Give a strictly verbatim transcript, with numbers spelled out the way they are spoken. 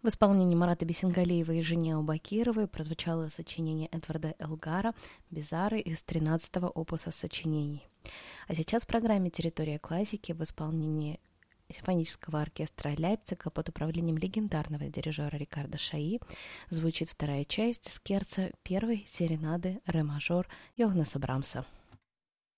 В исполнении Марата Бесенгалиева и Жене Бакировой прозвучало сочинение Эдварда Элгара «Бизары» из тринадцатого опуса сочинений. А сейчас в программе «Территория классики» в исполнении симфонического оркестра Лейпцига под управлением легендарного дирижера Рикардо Шаи звучит вторая часть скерца первой серенады ре мажор Йоханнеса Брамса.